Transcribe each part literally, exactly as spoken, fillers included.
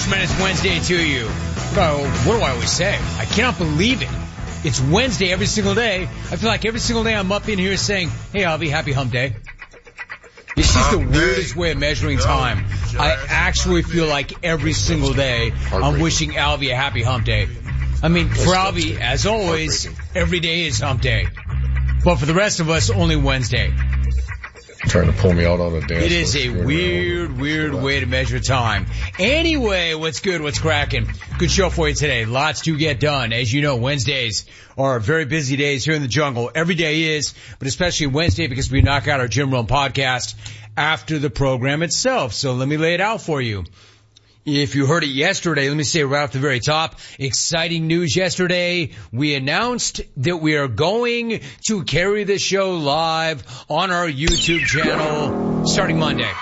tremendous Wednesday to you. Oh, what do I always say? I cannot believe it. It's Wednesday every single day. I feel like every single day I'm up in here saying, hey, Avi, happy hump day. It's just the weirdest way of measuring time. I actually feel like every single day I'm wishing Alvy a happy hump day. I mean, for Alvy, as always, every day is hump day. But for the rest of us, only Wednesday. Trying to pull me out on a dance. It is a weird, weird way to measure time. Anyway, what's good? What's cracking? Good show for you today. Lots to get done. As you know, Wednesdays are very busy days here in the jungle. Every day is, but especially Wednesday because we knock out our Jim Rome podcast after the program itself. So let me lay it out for you. If you heard it yesterday, let me say right off the very top, exciting news yesterday. We announced that we are going to carry the show live on our YouTube channel starting Monday.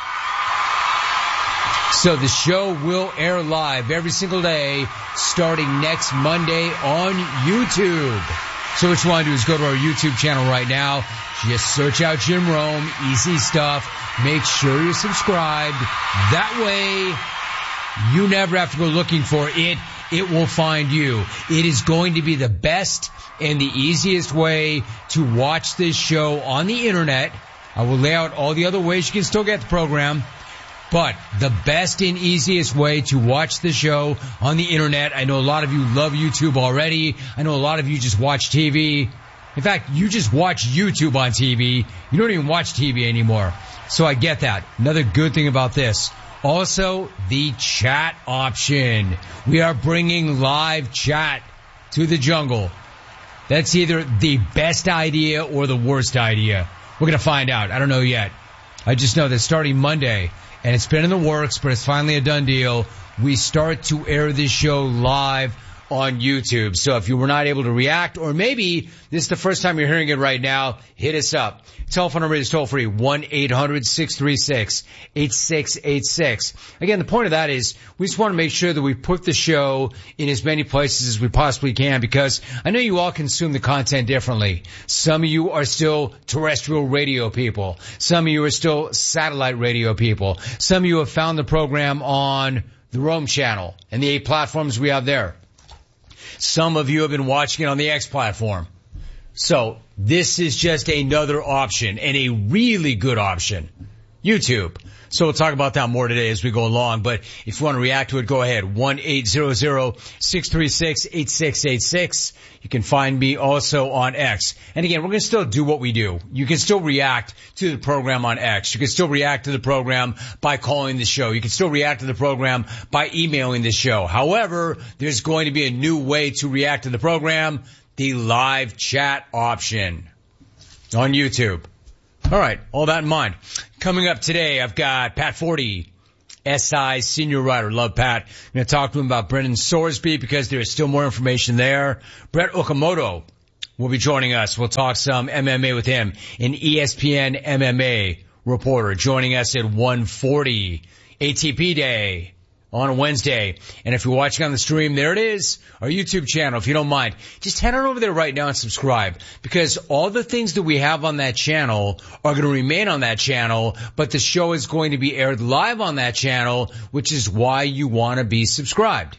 So the show will air live every single day starting next Monday on YouTube. So what you want to do is go to our YouTube channel right now. Just search out Jim Rome. Easy stuff. Make sure you're subscribed. That way, you never have to go looking for it. It will find you. It is going to be the best and the easiest way to watch this show on the internet. I will lay out all the other ways you can still get the program. But the best and easiest way to watch the show on the internet. I know a lot of you love YouTube already. I know a lot of you just watch T V. In fact, you just watch YouTube on T V. You don't even watch T V anymore. So I get that. Another good thing about this. Also, the chat option. We are bringing live chat to the jungle. That's either the best idea or the worst idea. We're going to find out. I don't know yet. I just know that starting Monday, and it's been in the works, but it's finally a done deal, we start to air this show live on YouTube. So if you were not able to react, or maybe this is the first time you're hearing it right now, hit us up. Telephone number is toll free, one eight hundred six three six eight six eight six. Again, the point of that is we just want to make sure that we put the show in as many places as we possibly can, because I know you all consume the content differently. Some of you are still terrestrial radio people. Some of you are still satellite radio people. Some of you have found the program on the Rome channel and the eight platforms we have there. Some of you have been watching it on the X platform. So this is just another option, and a really good option. YouTube. So we'll talk about that more today as we go along. But if you want to react to it, go ahead. one eight hundred six three six eight six eight six. You can find me also on X. And again, we're going to still do what we do. You can still react to the program on X. You can still react to the program by calling the show. You can still react to the program by emailing the show. However, there's going to be a new way to react to the program, the live chat option on YouTube. All right, all that in mind. Coming up today, I've got Pat Forty, S I senior writer. Love Pat. I'm going to talk to him about Brendan Sorsby because there is still more information there. Brett Okamoto will be joining us. We'll talk some M M A with him. An E S P N M M A reporter joining us at one forty. A T P Day on a Wednesday. And if you're watching on the stream, there it is, our YouTube channel. If you don't mind, just head on over there right now and subscribe, because all the things that we have on that channel are going to remain on that channel, but the show is going to be aired live on that channel, which is why you want to be subscribed.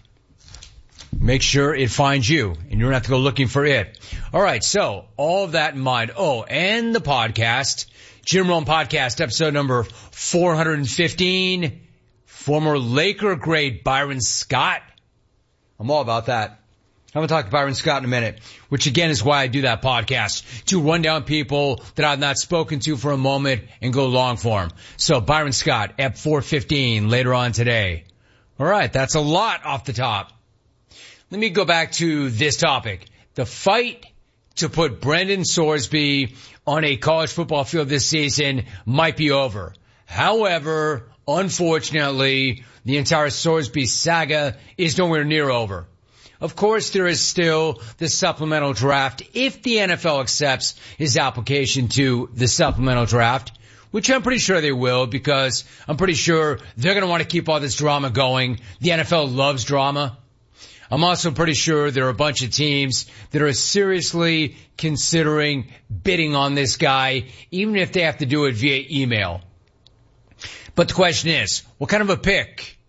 Make sure it finds you, and you don't have to go looking for it. All right, so all of that in mind. Oh, and the podcast, Jim Rome Podcast, episode number four fifteen. Former Laker great Byron Scott. I'm all about that. I'm going to talk to Byron Scott in a minute, which again is why I do that podcast, to run down people that I've not spoken to for a moment and go long form. So Byron Scott, Ep four fifteen, later on today. All right, that's a lot off the top. Let me go back to this topic. The fight to put Brendan Sorsby on a college football field this season might be over. However, unfortunately, the entire Sorsby saga is nowhere near over. Of course, there is still the supplemental draft if the N F L accepts his application to the supplemental draft, which I'm pretty sure they will, because I'm pretty sure they're going to want to keep all this drama going. The N F L loves drama. I'm also pretty sure there are a bunch of teams that are seriously considering bidding on this guy, even if they have to do it via email. But the question is, what kind of a pick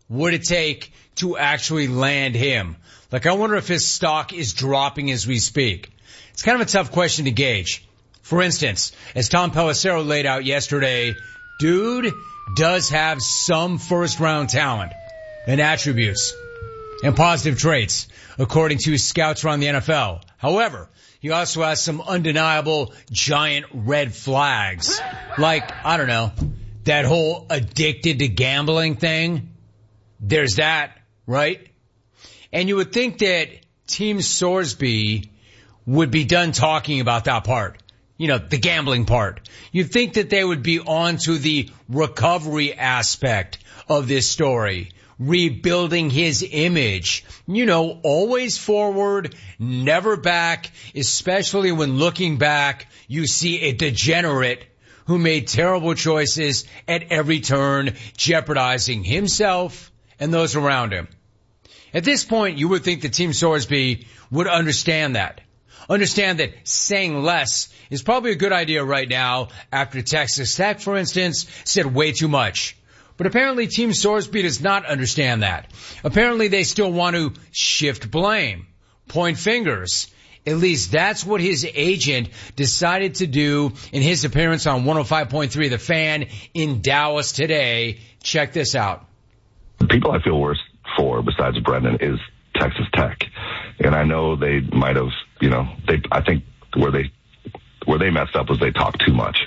would it take to actually land him? Like, I wonder if his stock is dropping as we speak. It's kind of a tough question to gauge. For instance, as Tom Pelissero laid out yesterday, dude does have some first-round talent and attributes and positive traits, according to scouts around the N F L. However, he also has some undeniable giant red flags. Like, I don't know, that whole addicted to gambling thing. There's that, right? And you would think that Team Sorsby would be done talking about that part. You know, the gambling part. You'd think that they would be on to the recovery aspect of this story. Rebuilding his image. You know, always forward, never back, especially when looking back, you see a degenerate who made terrible choices at every turn, jeopardizing himself and those around him. At this point, you would think that Team Sorsby would understand that. Understand that saying less is probably a good idea right now after Texas Tech, for instance, said way too much. But apparently Team Sorsby does not understand that. Apparently they still want to shift blame, point fingers. At least that's what his agent decided to do in his appearance on one oh five point three The Fan in Dallas today. Check this out. The people I feel worse for, besides Brendan, is Texas Tech. And I know they might have, you know, they, I think where they, where they messed up was they talked too much.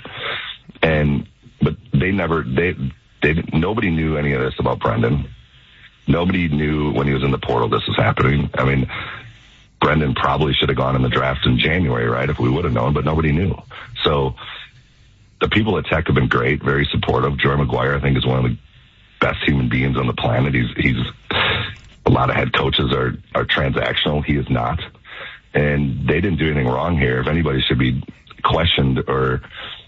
And, but they never, they, they, nobody knew any of this about Brendan. Nobody knew when he was in the portal this was happening. I mean, Brendan probably should have gone in the draft in January, right? If we would have known, but nobody knew. So the people at Tech have been great, very supportive. Joey McGuire, I think, is one of the best human beings on the planet. He's, he's, a lot of head coaches are, are transactional. He is not. And they didn't do anything wrong here. If anybody should be questioned or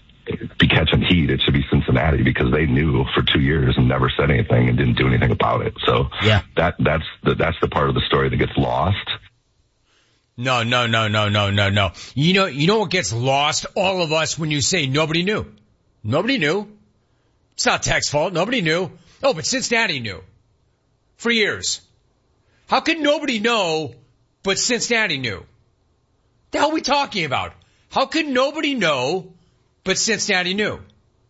be catching heat, it should be Cincinnati, because they knew for two years and never said anything and didn't do anything about it. So yeah, that, that's the, that's the part of the story that gets lost. No, no, no, no, no, no, no. You know, you know what gets lost? All of us when you say nobody knew. Nobody knew. It's not Tech's fault. Nobody knew. Oh, but Cincinnati knew. For years. How could nobody know but Cincinnati knew? The hell are we talking about? How could nobody know but Cincinnati knew?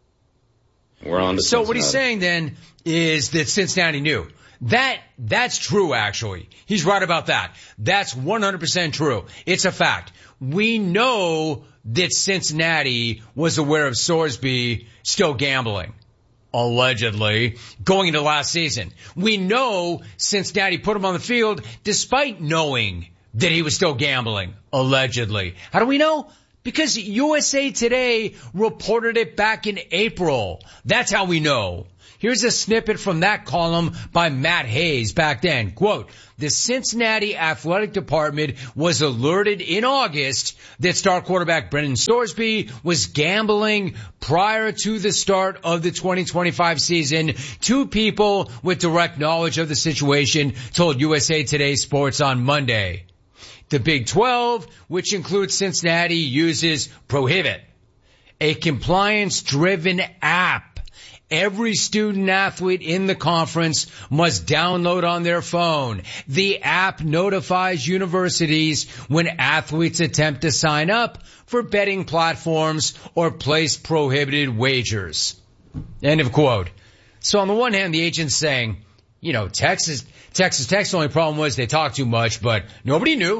We're on to So what he's saying then is that Cincinnati knew. That, that's true actually. He's right about that. That's one hundred percent true. It's a fact. We know that Cincinnati was aware of Sorsby still gambling. Allegedly, going into last season. We know Cincinnati put him on the field despite knowing that he was still gambling. Allegedly. How do we know? Because U S A Today reported it back in April. That's how we know. Here's a snippet from that column by Matt Hayes back then. Quote, the Cincinnati Athletic Department was alerted in August that star quarterback Brendan Sorsby was gambling prior to the start of the twenty twenty-five season. Two people with direct knowledge of the situation told U S A Today Sports on Monday. The Big twelve, which includes Cincinnati, uses Prohibit, a compliance-driven app every student athlete in the conference must download on their phone. The app notifies universities when athletes attempt to sign up for betting platforms or place prohibited wagers. End of quote. So on the one hand, the agent's saying, you know, Texas, Texas Tech's only problem was they talked too much, but nobody knew.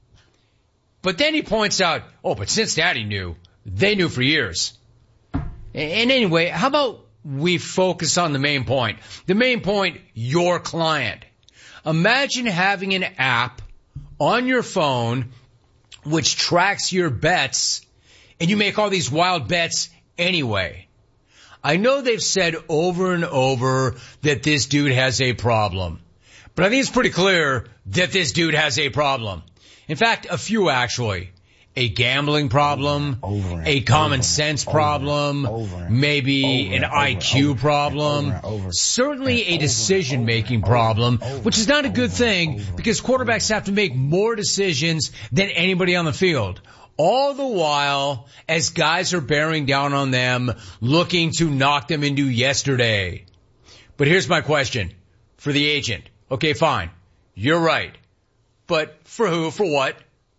But then he points out, oh, but Cincinnati knew. They knew for years. And anyway, how about we focus on the main point. The main point, your client. Imagine having an app on your phone which tracks your bets, and you make all these wild bets anyway. I know they've said over and over that this dude has a problem, but I think it's pretty clear that this dude has a problem. In fact, a few actually. A gambling problem, over and, a common over sense and, problem, over and, maybe over an over, I Q over, problem, over, over, certainly a decision-making problem, which is not a good thing because quarterbacks have to make more decisions than anybody on the field. All the while, as guys are bearing down on them, looking to knock them into yesterday. But here's my question. for the agent. Okay, fine. You're right. But for who? For what?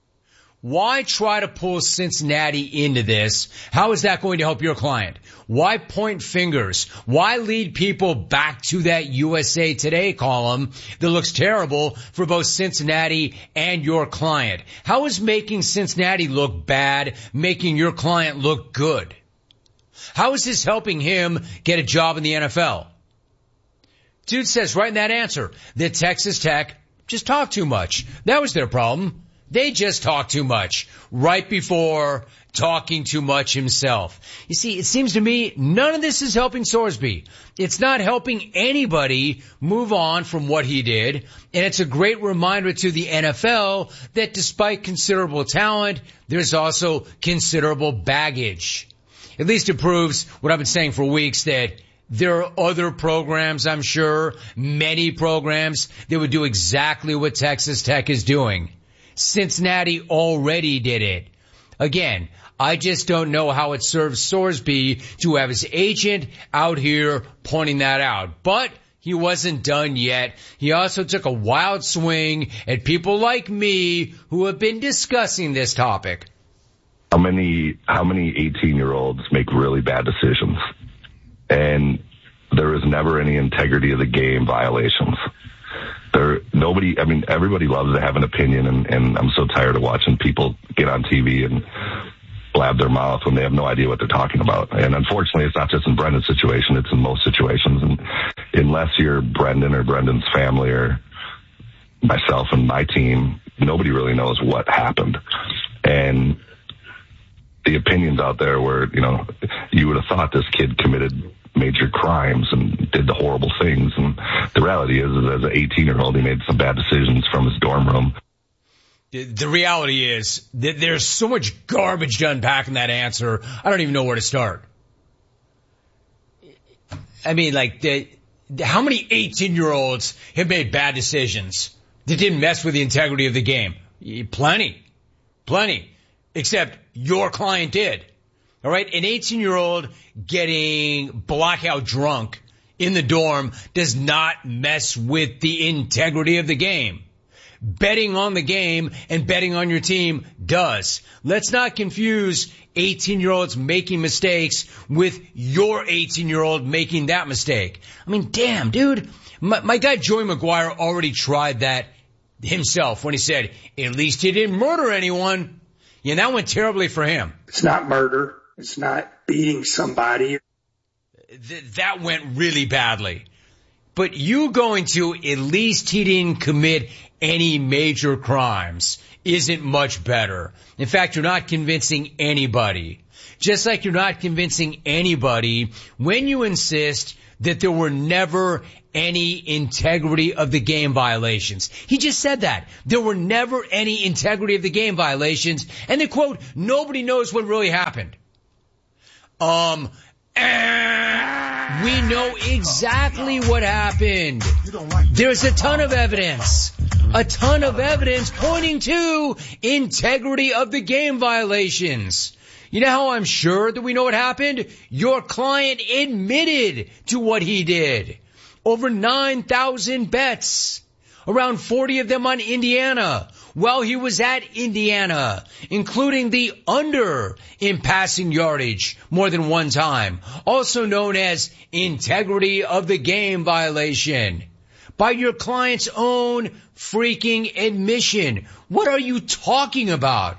Why try to pull Cincinnati into this? How is that going to help your client? Why point fingers? Why lead people back to that U S A Today column that looks terrible for both Cincinnati and your client? How is making Cincinnati look bad making your client look good? How is this helping him get a job in the N F L? Dude says right in that answer that Texas Tech just talked too much. That was their problem. They just talked too much right before talking too much himself. You see, it seems to me none of this is helping Sorsby. It's not helping anybody move on from what he did. And it's a great reminder to the N F L that despite considerable talent, there's also considerable baggage. At least it proves what I've been saying for weeks, that there are other programs, I'm sure, many programs that would do exactly what Texas Tech is doing. Cincinnati already did it. Again, I just don't know how it serves Sorsby to have his agent out here pointing that out. But he wasn't done yet. He also took a wild swing at people like me who have been discussing this topic. How many, how many eighteen-year-olds make really bad decisions? And there is never any integrity of the game violations. There, nobody, I mean, everybody loves to have an opinion, and, and I'm so tired of watching people get on T V and blab their mouth when they have no idea what they're talking about. And unfortunately, it's not just in Brendan's situation, it's in most situations. And unless you're Brendan or Brendan's family or myself and my team, nobody really knows what happened. And the opinions out there where, you know, you would have thought this kid committed major crimes and did the horrible things. And the reality is, is as an eighteen-year-old, he made some bad decisions from his dorm room. The reality is that there's so much garbage to unpack in that answer, I don't even know where to start. I mean, like, the, how many eighteen-year-olds have made bad decisions that didn't mess with the integrity of the game? Plenty. Plenty. Except your client did. All right? An eighteen-year-old getting blackout drunk in the dorm does not mess with the integrity of the game. Betting on the game and betting on your team does. Let's not confuse eighteen-year-olds making mistakes with your eighteen-year-old making that mistake. I mean, damn, dude. My, my guy Joey Maguire already tried that himself when he said, at least he didn't murder anyone. Yeah, that went terribly for him. It's not murder. It's not beating somebody. Th- that went really badly. But you going to at least he didn't commit any major crimes isn't much better. In fact, you're not convincing anybody. Just like you're not convincing anybody when you insist that there were never any integrity of the game violations. He just said that. There were never any integrity of the game violations. And then, quote, nobody knows what really happened. Um, eh, we know exactly what happened. There's a ton of evidence. A ton of evidence pointing to integrity of the game violations. You know how I'm sure that we know what happened? Your client admitted to what he did. Over nine thousand bets. Around forty of them on Indiana. While he was at Indiana, including the under in passing yardage more than one time. Also known as integrity of the game violation. By your client's own freaking admission. What are you talking about?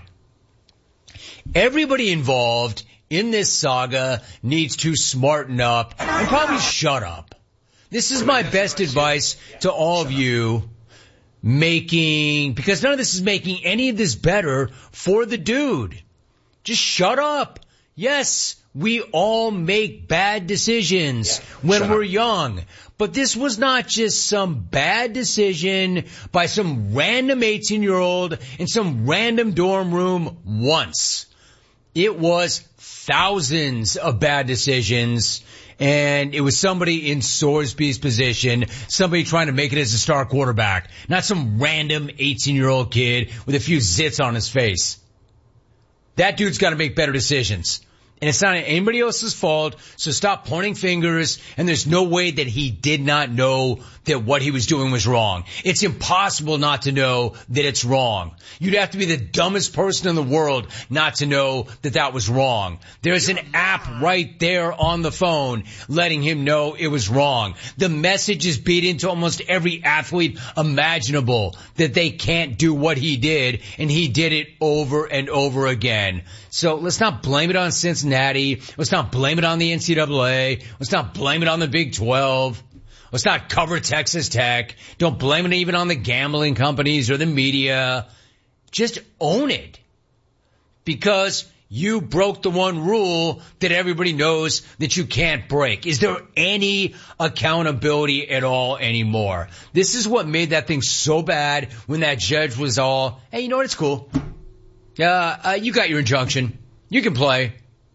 Everybody involved in this saga needs to smarten up and probably shut up. This is my best advice to all of you making, because none of this is making any of this better for the dude. Just shut up. Yes, we all make bad decisions yeah, when we're up. young. But this was not just some bad decision by some random eighteen-year-old in some random dorm room once. It was thousands of bad decisions, and it was somebody in Sorsby's position, somebody trying to make it as a star quarterback, not some random eighteen-year-old kid with a few zits on his face. That dude's got to make better decisions. And it's not anybody else's fault, so stop pointing fingers, and there's no way that he did not know that what he was doing was wrong. It's impossible not to know that it's wrong. You'd have to be the dumbest person in the world not to know that that was wrong. There's an app right there on the phone letting him know it was wrong. The message is beat into almost every athlete imaginable that they can't do what he did, and he did it over and over again. So let's not blame it on Cincinnati. Let's not blame it on the N C double A. Let's not blame it on the Big twelve. Let's not cover Texas Tech. Don't blame it even on the gambling companies or the media. Just own it. Because you broke the one rule that everybody knows that you can't break. Is there any accountability at all anymore? This is what made that thing so bad when that judge was all, hey, you know what? It's cool. Uh, uh, you got your injunction. You can play.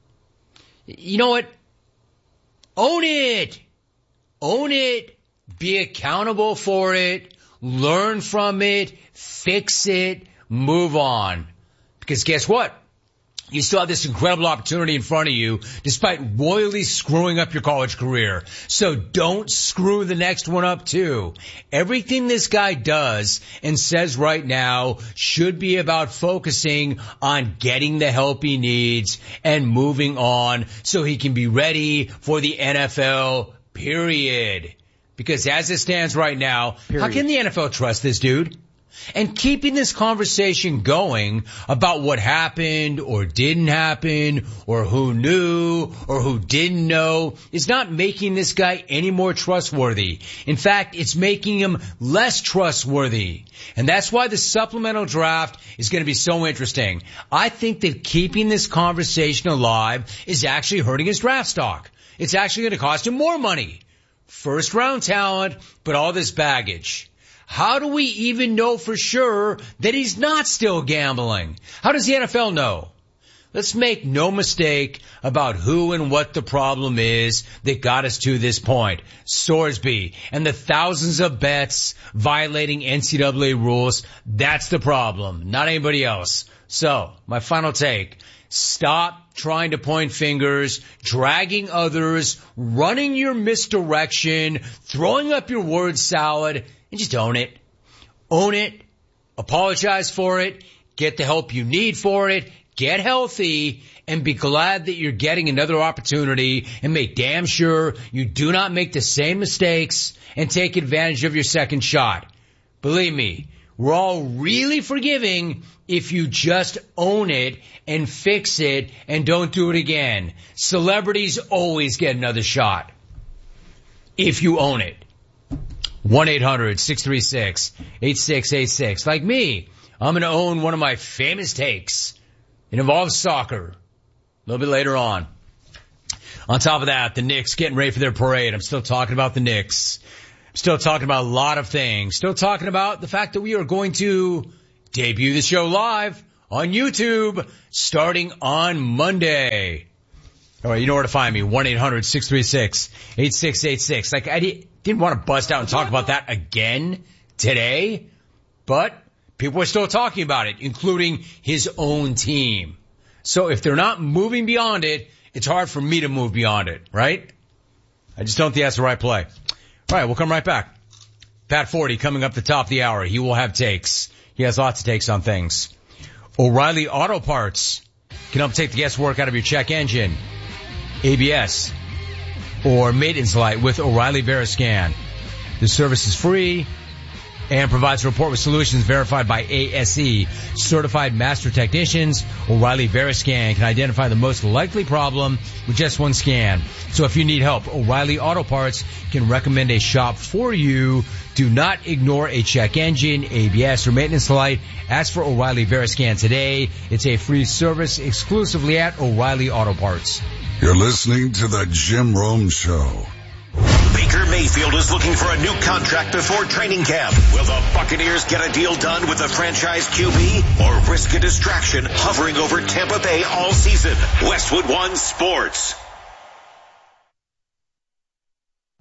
You know what? Own it. Own it. Be accountable for it. Learn from it. Fix it. Move on. Because guess what? You still have this incredible opportunity in front of you despite royally screwing up your college career. So don't screw the next one up too. Everything this guy does and says right now should be about focusing on getting the help he needs and moving on so he can be ready for the N F L, period. Because as it stands right now, period. How can the N F L trust this dude? And keeping this conversation going about what happened or didn't happen or who knew or who didn't know is not making this guy any more trustworthy. In fact, it's making him less trustworthy. And that's why the supplemental draft is going to be so interesting. I think that keeping this conversation alive is actually hurting his draft stock. It's actually going to cost him more money. First round talent, but all this baggage. How do we even know for sure that he's not still gambling? How does the N F L know? Let's make no mistake about who and what the problem is that got us to this point. Sorsby and the thousands of bets violating N C double A rules. That's the problem, not anybody else. So, my final take. Stop trying to point fingers, dragging others, running your misdirection, throwing up your word salad, and just own it. Own it. Apologize for it. Get the help you need for it. Get healthy. And be glad that you're getting another opportunity. And make damn sure you do not make the same mistakes and take advantage of your second shot. Believe me, we're all really forgiving if you just own it and fix it and don't do it again. Celebrities always get another shot if you own it. one eight hundred six three six eight six eight six. Like me, I'm going to own one of my famous takes. It involves soccer. A little bit later on. On top of that, the Knicks getting ready for their parade. I'm still talking about the Knicks. I'm still talking about a lot of things. Still talking about the fact that we are going to debut the show live on YouTube starting on Monday. All right, you know where to find me. one eight hundred six three six eight six eight six. Like, I didn't want to bust out and talk about that again today, but people are still talking about it, including his own team. So if they're not moving beyond it, it's hard for me to move beyond it, right? I just don't think that's the right play. All right, we'll come right back. Pat Forty coming up the top of the hour. He will have takes. He has lots of takes on things. O'Reilly Auto Parts can help take the guesswork out of your check engine, A B S, or maintenance light with O'Reilly Veriscan. The service is free and provides a report with solutions verified by A S E. Certified master technicians, O'Reilly Veriscan can identify the most likely problem with just one scan. So if you need help, O'Reilly Auto Parts can recommend a shop for you. Do not ignore a check engine, A B S, or maintenance light. Ask for O'Reilly Veriscan today. It's a free service exclusively at O'Reilly Auto Parts. You're listening to the Jim Rome Show. Baker Mayfield is looking for a new contract before training camp. Will the Buccaneers get a deal done with the franchise Q B or risk a distraction hovering over Tampa Bay all season? Westwood One Sports.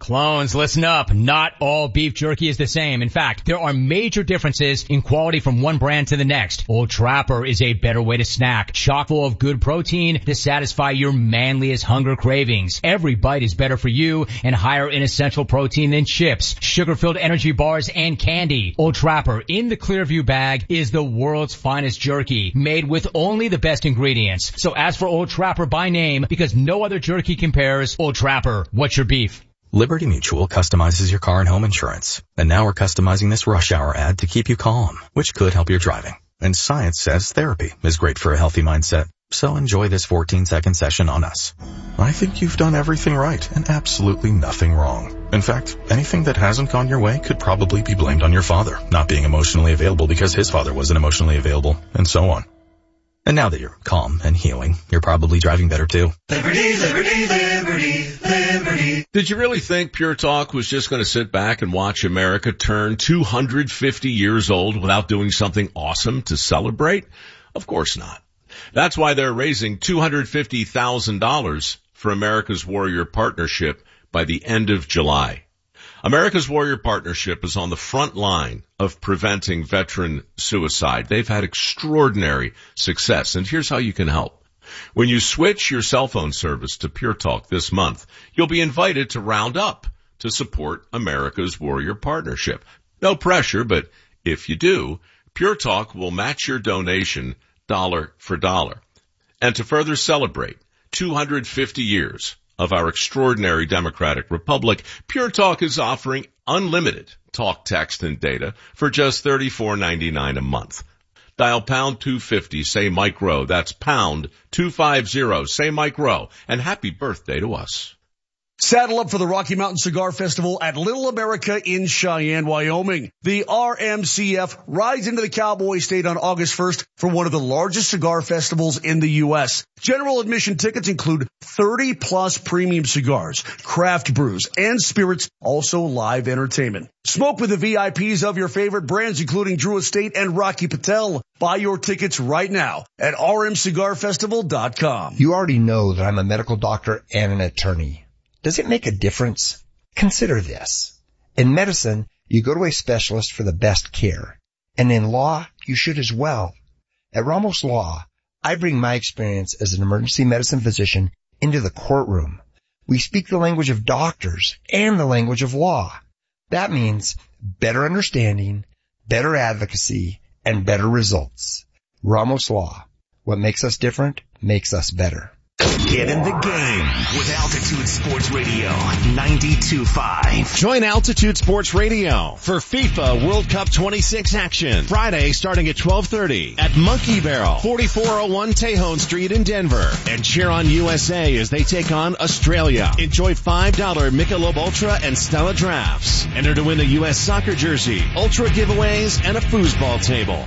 Clones, listen up. Not all beef jerky is the same. In fact, there are major differences in quality from one brand to the next. Old Trapper is a better way to snack, chock full of good protein to satisfy your manliest hunger cravings. Every bite is better for you and higher in essential protein than chips, sugar-filled energy bars, and candy. Old Trapper in the Clearview bag is the world's finest jerky, made with only the best ingredients. So ask for Old Trapper by name because no other jerky compares. Old Trapper, what's your beef? Liberty Mutual customizes your car and home insurance. And now we're customizing this rush hour ad to keep you calm, which could help your driving. And science says therapy is great for a healthy mindset. So enjoy this fourteen second session on us. I think you've done everything right and absolutely nothing wrong. In fact, anything that hasn't gone your way could probably be blamed on your father not being emotionally available because his father wasn't emotionally available, and so on. And now that you're calm and healing, you're probably driving better too. Liberty, liberty, liberty, liberty. Did you really think Pure Talk was just going to sit back and watch America turn two hundred fifty years old without doing something awesome to celebrate? Of course not. That's why they're raising two hundred fifty thousand dollars for America's Warrior Partnership by the end of July. America's Warrior Partnership is on the front line of preventing veteran suicide. They've had extraordinary success, and here's how you can help. When you switch your cell phone service to Pure Talk this month, you'll be invited to round up to support America's Warrior Partnership. No pressure, but if you do, Pure Talk will match your donation dollar for dollar. And to further celebrate two hundred fifty years of our extraordinary democratic republic, Pure Talk is offering unlimited talk, text, and data for just thirty-four ninety-nine a month. Dial pound two fifty, say Mike Rowe. That's pound two fifty, say Mike Rowe. And happy birthday to us. Saddle up for the Rocky Mountain Cigar Festival at Little America in Cheyenne, Wyoming. The R M C F rides into the Cowboy State on August first for one of the largest cigar festivals in the U S. General admission tickets include thirty plus premium cigars, craft brews, and spirits, also live entertainment. Smoke with the V I Ps of your favorite brands, including Drew Estate and Rocky Patel. Buy your tickets right now at r m cigar festival dot com. You already know that I'm a medical doctor and an attorney. Does it make a difference? Consider this. In medicine, you go to a specialist for the best care. And in law, you should as well. At Ramos Law, I bring my experience as an emergency medicine physician into the courtroom. We speak the language of doctors and the language of law. That means better understanding, better advocacy, and better results. Ramos Law. What makes us different makes us better. Get in the game with Altitude Sports Radio ninety-two point five. Join Altitude Sports Radio for FIFA World Cup twenty-six action. Friday starting at twelve thirty at Monkey Barrel, forty-four oh one Tejon Street in Denver. And cheer on U S A as they take on Australia. Enjoy five dollars Michelob Ultra and Stella drafts. Enter to win a U S soccer jersey, Ultra giveaways, and a foosball table.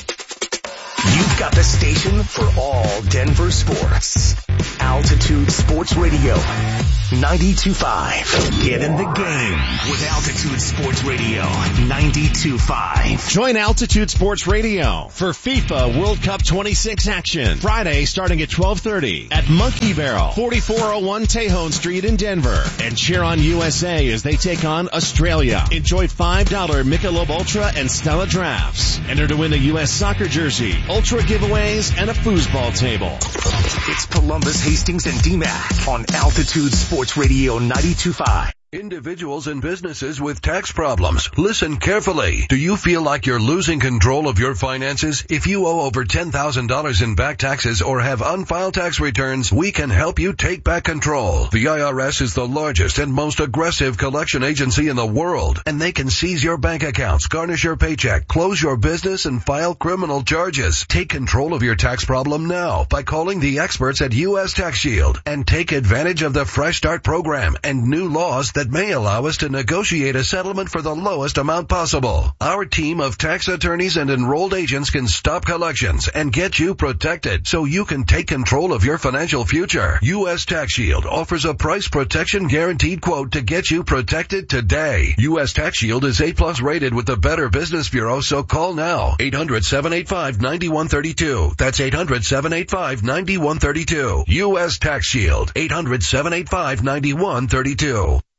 You've got the station for all Denver sports. Altitude Sports Radio ninety-two point five. Get in the game with Altitude Sports Radio ninety-two point five. Join Altitude Sports Radio for FIFA World Cup twenty-six action. Friday starting at twelve thirty at Monkey Barrel, forty-four oh one Tejon Street in Denver. And cheer on U S A as they take on Australia. Enjoy five dollars Michelob Ultra and Stella drafts. Enter to win a U S soccer jersey, Ultra giveaways, and a foosball table. It's Columbus, Hastings, and D MAC on Altitude Sports Radio ninety-two point five. Individuals and businesses with tax problems, listen carefully. Do you feel like you're losing control of your finances? If you owe over ten thousand dollars in back taxes or have unfiled tax returns, we can help you take back control. The I R S is the largest and most aggressive collection agency in the world, and they can seize your bank accounts, garnish your paycheck, close your business, and file criminal charges. Take control of your tax problem now by calling the experts at U S Tax Shield and take advantage of the Fresh Start program and new laws that that may allow us to negotiate a settlement for the lowest amount possible. Our team of tax attorneys and enrolled agents can stop collections and get you protected so you can take control of your financial future. U S Tax Shield offers a price protection guaranteed quote to get you protected today. U S Tax Shield is A plus rated with the Better Business Bureau, so call now. eight hundred, seven eight five, nine one three two. That's eight hundred, seven eight five, nine one three two. U S Tax Shield. eight hundred, seven eight five, nine one three two.